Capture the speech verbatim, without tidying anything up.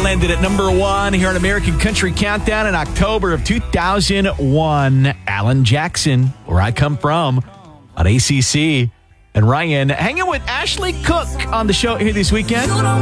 landed at number one here on American Country Countdown in October of two thousand one. Alan Jackson, Where I Come From, on A C C. And Ryan hanging with Ashley Cook on the show here this weekend.